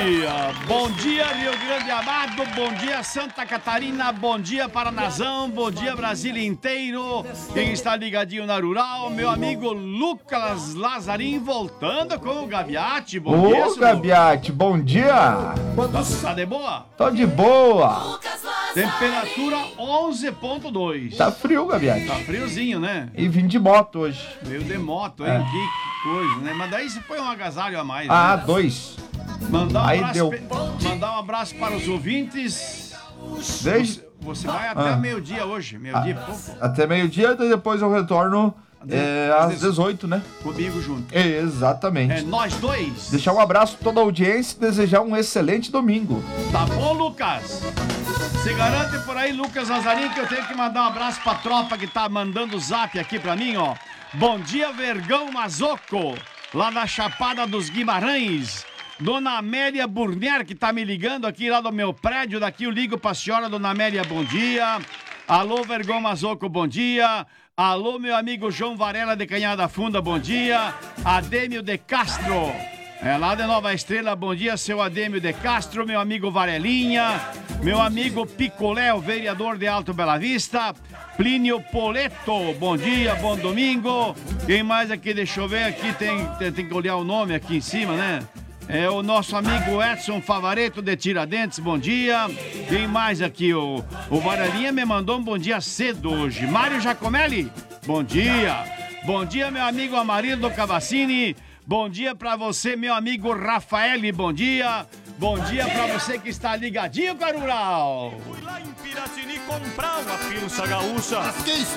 Bom dia, Rio Grande Amado. Bom dia, Santa Catarina. Bom dia, Paranazão. Bom dia, Brasília inteiro. Quem está ligadinho na Rural, meu amigo Lucas Lazarim, voltando com o Gaviate. Bom dia, Gaviate, bom dia. Tá de boa? Tô de boa. Temperatura 11,2. Tá frio, Gaviate. Tá friozinho, né? E vim de moto hoje. Veio de moto, hein? Que coisa, né? Mas daí você põe um agasalho a mais, Ah, né? 2. Mandar um abraço para os ouvintes. Você vai até meio-dia hoje, meio-dia e pouco. Até meio-dia, depois eu retorno às 18, né? Comigo junto. Exatamente. É nós dois. Deixar um abraço a toda a audiência e desejar um excelente domingo. Tá bom, Lucas? Se garante por aí, Lucas Lazarim, que eu tenho que mandar um abraço pra tropa que tá mandando o zap aqui pra mim, ó. Bom dia, Vergão Mazoco, lá na Chapada dos Guimarães. Dona Amélia Burnier, que tá me ligando aqui lá do meu prédio. Daqui eu ligo pra senhora, Dona Amélia, bom dia. Alô, Vergão Mazoco, bom dia. Alô, meu amigo João Varela de Canhada Funda, bom dia. Adêmio de Castro, lá de Nova Estrela, bom dia, seu Adêmio de Castro. Meu amigo Varelinha. Meu amigo Picolé, o vereador de Alto Bela Vista. Plínio Poleto, bom dia, bom domingo. Quem mais aqui? Deixa eu ver aqui, tem que olhar o nome aqui em cima, né? É o nosso amigo Edson Favareto de Tiradentes, bom dia. Quem mais aqui? O Varelinha me mandou um bom dia cedo hoje. Mário Giacomelli, bom dia. Bom dia, meu amigo Amarildo Cavassini. Bom dia pra você, meu amigo Rafael, bom dia. Bom dia pra você que está ligadinho com a Rural. Fui lá em Piratini comprar uma pilsa gaúcha. Mas que isso?